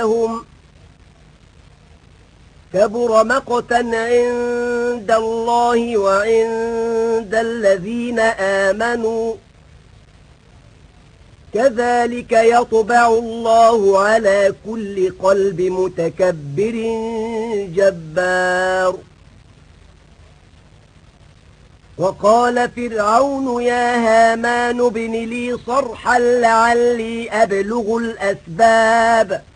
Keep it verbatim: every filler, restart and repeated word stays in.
لهم كبر مقتا عند الله وعند الذين آمنوا كذلك يطبع الله على كل قلب متكبر جبار. وقال فرعون يا هامان ابن لي صرحا لعلي أبلغ الأسباب